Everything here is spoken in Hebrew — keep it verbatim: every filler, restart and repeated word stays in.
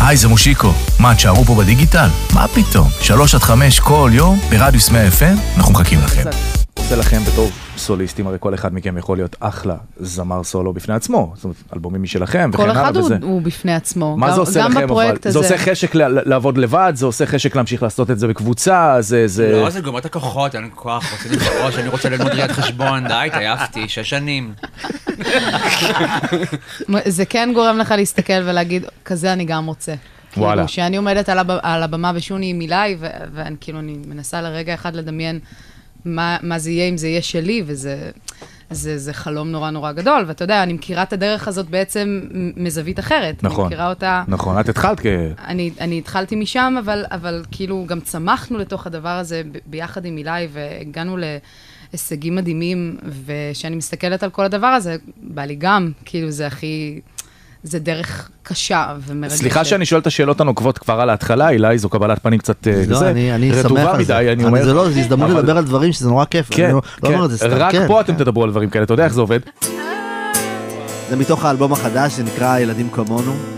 היי, זה מושיקו. מה, תשארו פה בדיגיטל? מה פתאום? שלוש עד חמש כל יום ברדיוס מאה אף אם, אנחנו מחכים לכם. עושה לכם בתור סוליסטים, הרי כל אחד מכם יכול להיות אחלה זמר סולו בפני עצמו, זאת אומרת, אלבומים משלכם וכן הלאה וזה. כל אחד הוא בפני עצמו. מה זה עושה לכם אבל? זה עושה חשק לעבוד לבד, זה עושה חשק להמשיך לעשות את זה בקבוצה, זה... לא, זה גומר את הכוחות, אין כוח, רוצה לברוש, אני רוצה ללמוד ראיית חשבון, די, תעייפתי, שש שנים. זה כן גורם לך להסתכל ולהגיד, כזה אני גם רוצה. וואלה. שאני עומדת על הבמה ושוני עם מילי, ואני כאילו, אני מנסה לרגע אחד לדמיין מה, מה זה יהיה אם זה יהיה שלי, וזה זה, זה חלום נורא נורא גדול, ואתה יודע, אני מכירה את הדרך הזאת בעצם מזווית אחרת. נכון, אני מכירה אותה... נכון, את התחלת כ... אני, אני התחלתי משם, אבל, אבל כאילו גם צמחנו לתוך הדבר הזה ב- ביחד עם מילי, והגענו להישגים מדהימים, ושאני מסתכלת על כל הדבר הזה, בא לי גם, כאילו זה הכי... זה דרך קשה ומרגשת. סליחה שאני שואל את השאלות הנוקבות כבר על ההתחלה, אילי, זו קבלת פנים קצת רטובה מדי, אני אומר. זה לא, זה הזדמנות לדבר על דברים שזה נורא כיף. כן, רק פה אתם תדברו על דברים כאלה, אתה יודע איך זה עובד? זה מתוך האלבום החדש שנקרא ילדים כמונו.